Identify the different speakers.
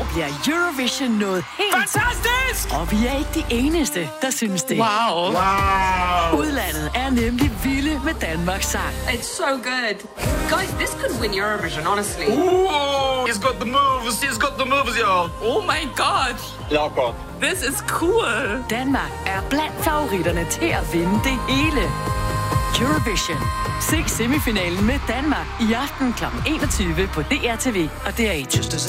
Speaker 1: bliver Eurovision noget helt...
Speaker 2: Fantastisk!
Speaker 1: Og vi er ikke de eneste, der synes det.
Speaker 2: Wow.
Speaker 1: Udlandet er nemlig vilde med Danmarks sang.
Speaker 3: It's so good. Guys, this could win Eurovision, honestly.
Speaker 2: Ooh, he's got the moves, y'all. Oh my god.
Speaker 4: Jakob.
Speaker 2: This is cool.
Speaker 1: Danmark er blandt favoritterne til at vinde det hele. Eurovision. Se semifinalen med Danmark i aften kl. 21 på DRTV og DR1.